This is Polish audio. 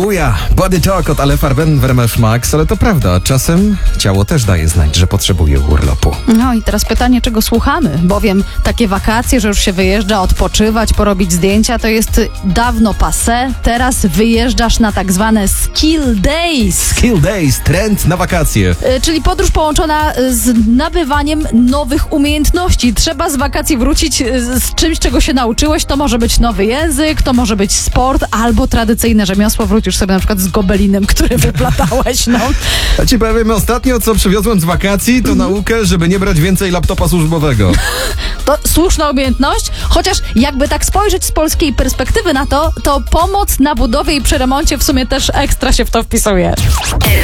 Buja, Body Talk od Ale Farben w RMF Max, ale to prawda, czasem ciało też daje znać, że potrzebuje urlopu. No i teraz pytanie, czego słuchamy, bowiem takie wakacje, że już się wyjeżdża odpoczywać, porobić zdjęcia, to jest dawno passé. Teraz wyjeżdżasz na tak zwane skill days. Skill Days, trend na wakacje. Czyli podróż połączona z nabywaniem nowych umiejętności. Trzeba z wakacji wrócić z czymś, czego się nauczyłeś. To może być nowy język, to może być sport, albo tradycyjne rzemiosło. Wrócisz sobie na przykład z gobelinem, który wyplatałeś, no. Ja ci powiem, ostatnio co przywiozłem z wakacji, to naukę, żeby nie brać więcej laptopa służbowego. To słuszna umiejętność, chociaż jakby tak spojrzeć z polskiej perspektywy na to, to pomoc na budowie i przy remoncie w sumie też ekstra się w to wpisuje.